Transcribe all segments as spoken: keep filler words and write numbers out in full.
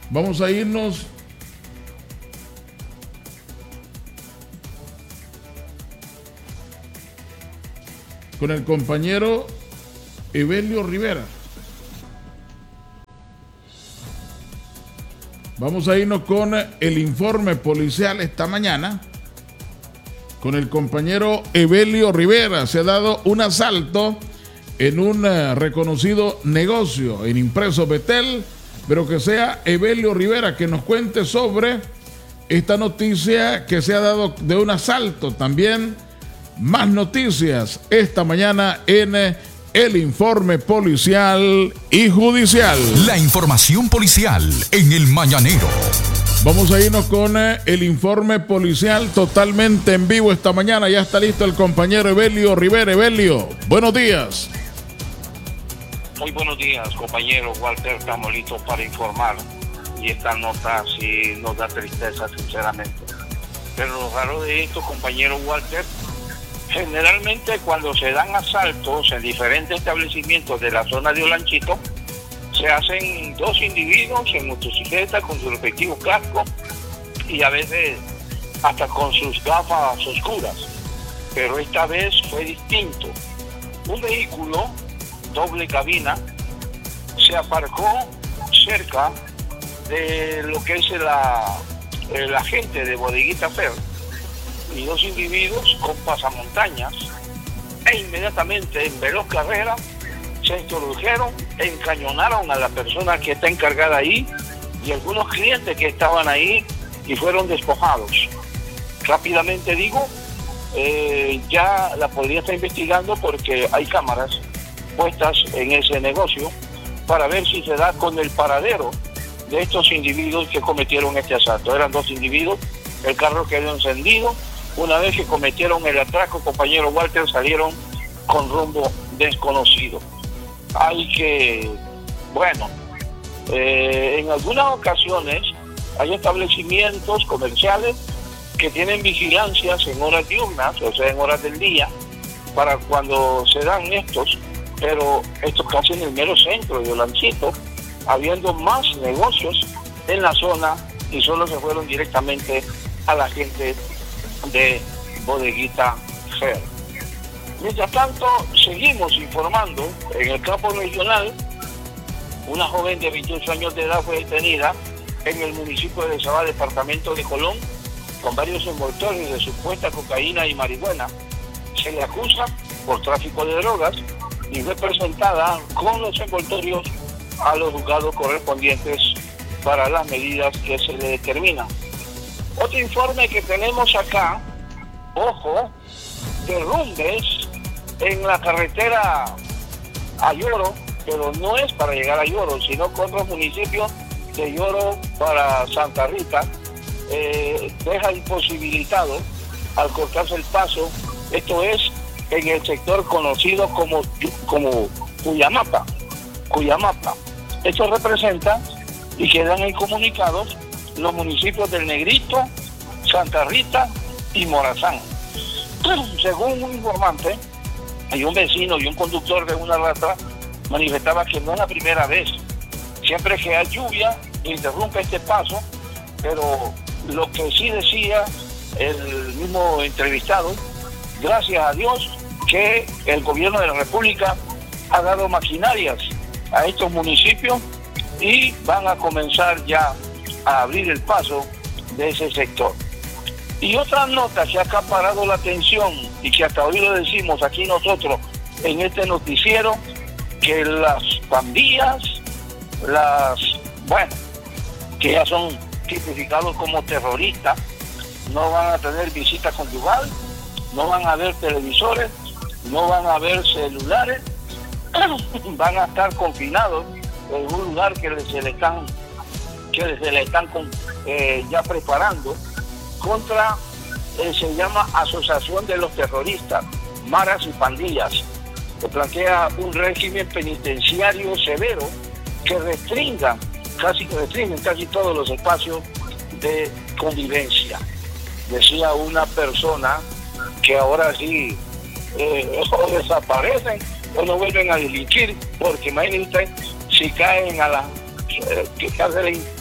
Vamos a irnos con el compañero Evelio Rivera. Vamos a irnos con el informe policial esta mañana con el compañero Evelio Rivera. Se ha dado un asalto en un uh, reconocido negocio en Impreso Betel, pero que sea Evelio Rivera que nos cuente sobre esta noticia que se ha dado de un asalto. También más noticias esta mañana en uh, el informe policial y judicial. La información policial en el Mañanero. Vamos a irnos con eh, el informe policial totalmente en vivo esta mañana. Ya está listo el compañero Evelio Rivera. Evelio, buenos días. Muy buenos días, compañero Walter. Estamos listos para informar. Y esta nota sí nos da tristeza, sinceramente. Pero lo raro de esto, compañero Walter, generalmente cuando se dan asaltos en diferentes establecimientos de la zona de Olanchito, se hacen dos individuos en motocicleta con su respectivo casco y a veces hasta con sus gafas oscuras. Pero esta vez fue distinto. Un vehículo doble cabina se aparcó cerca de lo que es la, el agente de Bodeguita Fer y dos individuos con pasamontañas e inmediatamente en veloz carrera se introdujeron, encañonaron a la persona que está encargada ahí y algunos clientes que estaban ahí y fueron despojados. Rápidamente digo, eh, ya la policía está investigando porque hay cámaras puestas en ese negocio para ver si se da con el paradero de estos individuos que cometieron este asalto. Eran dos individuos, el carro quedó encendido. Una vez que cometieron el atraco, compañero Walter, salieron con rumbo desconocido. Hay que, bueno, eh, en algunas ocasiones hay establecimientos comerciales que tienen vigilancias en horas diurnas, o sea, en horas del día, para cuando se dan estos, pero estos casi en el mero centro de Olanchito, habiendo más negocios en la zona y solo se fueron directamente a la gente de Bodeguita Fer. Mientras tanto, seguimos informando. En el campo regional, una joven de veintiocho años de edad fue detenida en el municipio de Sabá, departamento de Colón, con varios envoltorios de supuesta cocaína y marihuana. Se le acusa por tráfico de drogas y fue presentada con los envoltorios a los juzgados correspondientes para las medidas que se le determinan. Otro informe que tenemos acá, ojo, derrumbes en la carretera a Lloro, pero no es para llegar a Lloro, sino con los municipios de Lloro para Santa Rita, eh, deja imposibilitado al cortarse el paso. Esto es en el sector conocido como, como Cuyamapa. Cuyamapa. Esto representa y quedan incomunicados los municipios del Negrito, Santa Rita y Morazán. Según un informante, hay un vecino y un conductor de una rastra manifestaba que no es la primera vez. Siempre que hay lluvia, interrumpe este paso, pero lo que sí decía el mismo entrevistado, gracias a Dios que el gobierno de la República ha dado maquinarias a estos municipios y van a comenzar ya a abrir el paso de ese sector. Y otra nota que ha acaparado la atención y que hasta hoy lo decimos aquí nosotros en este noticiero, que las pandillas, las, bueno, que ya son tipificados como terroristas, no van a tener visita conyugal, no van a ver televisores, no van a ver celulares, van a estar confinados en un lugar que se le están, que se le están eh, ya preparando contra, eh, se llama Asociación de los Terroristas, Maras y Pandillas, que plantea un régimen penitenciario severo que restringa, casi que restringen casi todos los espacios de convivencia. Decía una persona que ahora sí eh, o desaparecen o no vuelven a delinquir, porque imagínense si caen a la eh, que cárcel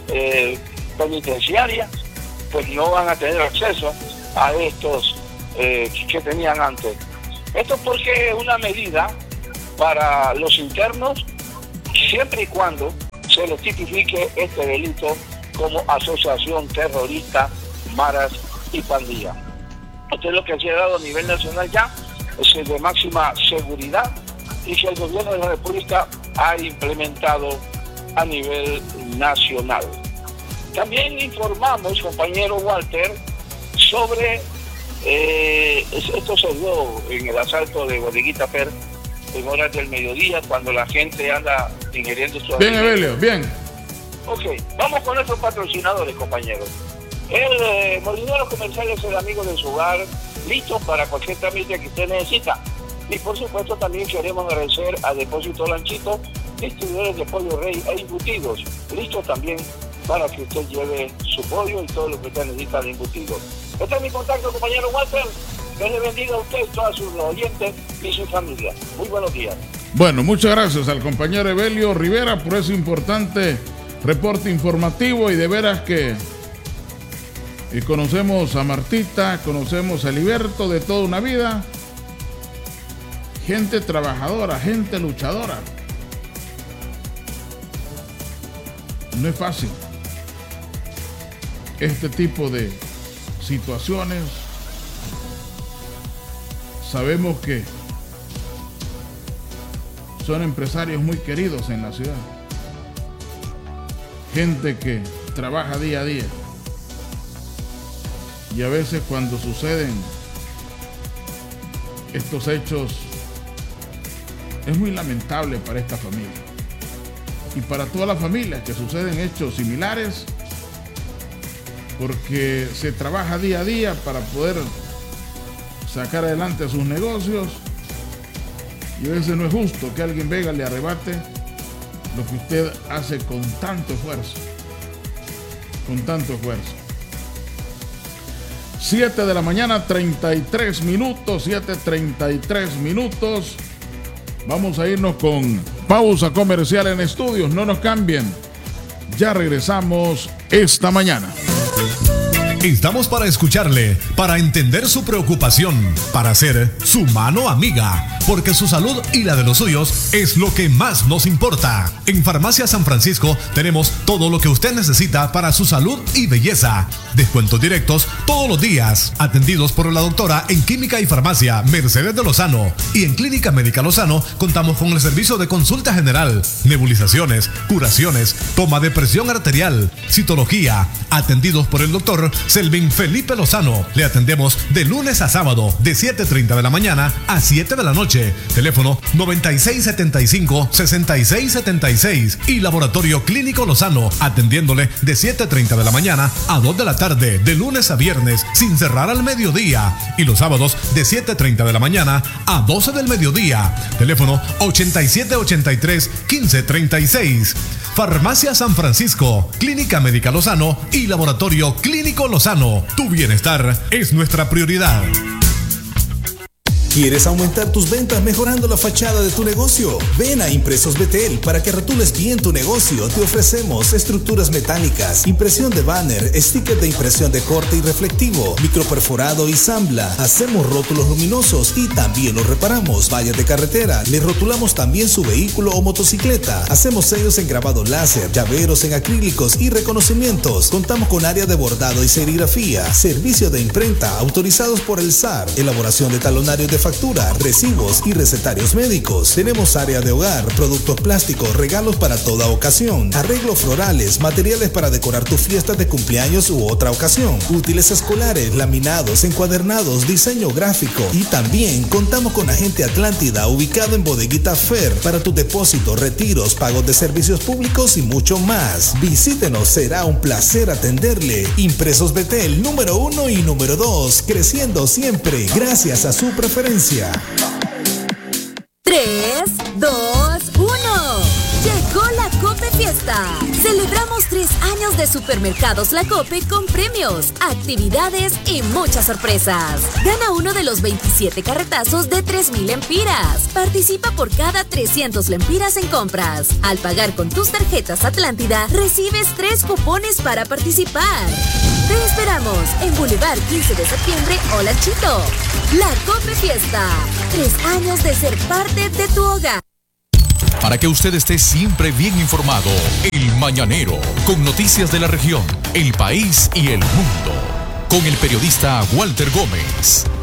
eh, penitenciarias, pues no van a tener acceso a estos eh, que tenían antes. Esto porque es una medida para los internos, siempre y cuando se les tipifique este delito como asociación terrorista, maras y pandilla. Esto es lo que se ha dado a nivel nacional ya, es de máxima seguridad, y que el gobierno de la República ha implementado a nivel nacional. También informamos, compañero Walter, sobre eh, esto se dio en el asalto de Bodeguita Fer en horas del mediodía, cuando la gente anda ingiriendo su Bien, Evelio, bien. Ok, vamos con nuestros patrocinadores, compañeros. El eh, molinero comercial es el amigo de su hogar, listo para cualquier trámite que usted necesita. Y por supuesto también queremos agradecer a Depósito Lanchito, distribuidores de pollo rey e embutidos, listo también para que usted lleve su pollo y todo lo que usted necesita de embutidos. Este es mi contacto, compañero Walter. Dios le bendiga a usted, todos sus oyentes y su familia. Muy buenos días. Bueno, muchas gracias al compañero Evelio Rivera por ese importante reporte informativo, y de veras que y conocemos a Martita, conocemos a Heriberto de toda una vida, gente trabajadora, gente luchadora. No es fácil este tipo de situaciones. Sabemos que son empresarios muy queridos en la ciudad, gente que trabaja día a día, y a veces cuando suceden estos hechos es muy lamentable para esta familia y para todas las familias que suceden hechos similares, porque se trabaja día a día para poder sacar adelante sus negocios, y a veces no es justo que alguien venga y le arrebate lo que usted hace con tanto esfuerzo, con tanto esfuerzo. siete de la mañana, treinta y tres minutos, siete treinta y tres minutos. Vamos a irnos con pausa comercial en estudios, no nos cambien. Ya regresamos esta mañana. Estamos para escucharle, para entender su preocupación, para ser su mano amiga, porque su salud y la de los suyos es lo que más nos importa. En Farmacia San Francisco tenemos todo lo que usted necesita para su salud y belleza. Descuentos directos todos los días, atendidos por la doctora en Química y Farmacia Mercedes de Lozano, y en Clínica Médica Lozano contamos con el servicio de consulta general, nebulizaciones, curaciones, toma de presión arterial, citología, atendidos por el doctor Selvin Felipe Lozano. Le atendemos de lunes a sábado de siete treinta de la mañana a siete de la noche. Teléfono noventa y seis setenta y cinco, sesenta y seis setenta y seis, y Laboratorio Clínico Lozano, atendiéndole de siete treinta de la mañana a dos de la tarde, de lunes a viernes, sin cerrar al mediodía, y los sábados de siete treinta de la mañana a doce del mediodía. Teléfono ochenta y siete ochenta y tres, quince treinta y seis. Farmacia San Francisco, Clínica Médica Lozano y Laboratorio Clínico Lozano. Tu bienestar es nuestra prioridad. ¿Quieres aumentar tus ventas mejorando la fachada de tu negocio? Ven a Impresos Betel para que rotules bien tu negocio. Te ofrecemos estructuras metálicas, impresión de banner, sticker de impresión de corte y reflectivo, microperforado y zambla. Hacemos rótulos luminosos y también los reparamos. Vallas de carretera, le rotulamos también su vehículo o motocicleta. Hacemos sellos en grabado láser, llaveros en acrílicos y reconocimientos. Contamos con área de bordado y serigrafía, servicio de imprenta autorizados por el S A R, elaboración de talonarios de factura, recibos y recetarios médicos. Tenemos área de hogar, productos plásticos, regalos para toda ocasión, arreglos florales, materiales para decorar tus fiestas de cumpleaños u otra ocasión, útiles escolares, laminados, encuadernados, diseño gráfico, y también contamos con Agente Atlántida ubicado en Bodeguita Fer para tus depósitos, retiros, pagos de servicios públicos y mucho más. Visítenos, será un placer atenderle. Impresos Betel número uno y número dos, creciendo siempre gracias a su preferencia. tres, dos, uno. Llegó la Cope Fiesta Fiesta. Celebramos tres años de Supermercados La Cope con premios, actividades y muchas sorpresas. Gana uno de los veintisiete carretazos de tres mil lempiras. Participa por cada trescientos lempiras en compras. Al pagar con tus tarjetas Atlántida, recibes tres cupones para participar. Te esperamos en Boulevard quince de septiembre o Lanchito. La Cope Fiesta. Tres años de ser parte de tu hogar. Para que usted esté siempre bien informado, El Mañanero, con noticias de la región, el país y el mundo. Con el periodista Walter Gómez.